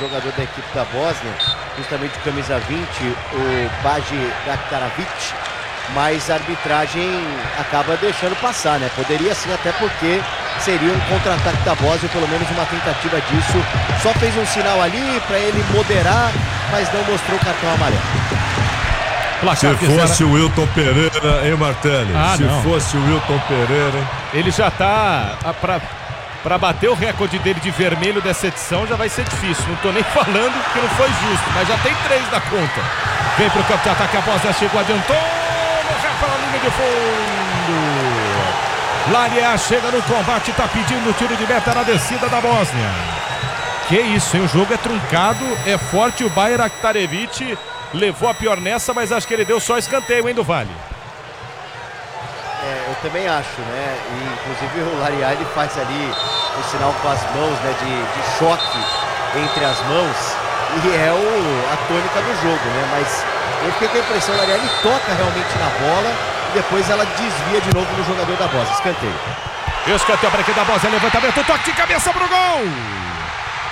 jogador da equipe da Bósnia, justamente camisa 20, o Baji Gaktaravic, mas a arbitragem acaba deixando passar, né? Poderia sim, até porque seria um contra-ataque da Bósnia, pelo menos uma tentativa disso. Só fez um sinal ali para ele moderar, mas não mostrou o cartão amarelo. Se fosse o Wilton Pereira, hein, Martelli? Se fosse o Wilton Pereira, hein? Ele já tá pra bater o recorde dele de vermelho dessa edição, já vai ser difícil. Não tô nem falando que não foi justo, mas já tem 3 na conta. Vem pro campo de ataque, a Bósnia chegou, adiantou, morreu pela linha de fundo. Laria chega no combate, tá pedindo o tiro de meta na descida da Bósnia. Que isso, hein? O jogo é truncado, é forte. O Bayraktarevic levou a pior nessa, mas acho que ele deu só escanteio, hein, do Vale. Eu também acho, né? E, inclusive o Laria, ele faz ali o sinal com as mãos, né? De choque entre as mãos. E é a tônica do jogo, né? Mas eu fiquei com a impressão, o Laria, ele toca realmente na bola e depois ela desvia de novo no jogador da Bósnia. Escanteio. Escanteio para a equipe da Bósnia, levantamento, toque de cabeça pro gol!